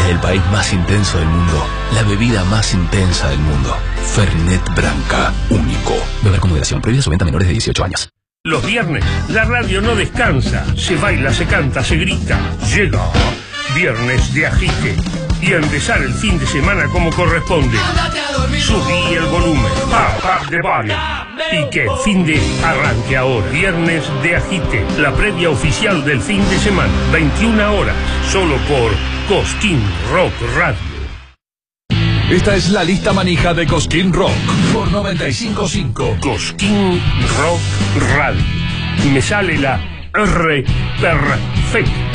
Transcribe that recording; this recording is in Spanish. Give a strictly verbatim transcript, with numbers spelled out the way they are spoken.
es el país más intenso del mundo. La bebida más intensa del mundo. Fernet Branca. Único. Beber con moderación. Prohibida su venta a menores de dieciocho años. Los viernes, la radio no descansa. Se baila, se canta, se grita. Llega Viernes de Agite. Y a empezar el fin de semana como corresponde. Subí el volumen. Pap, pap de volume. Y que el fin de arranque ahora. Viernes de Agite. La previa oficial del fin de semana. veintiuna horas. Solo por Cosquín Rock Radio. Esta es la lista manija de Cosquín Rock por noventa y cinco punto cinco. Cosquín Rock Radio. Me sale la R perfecta.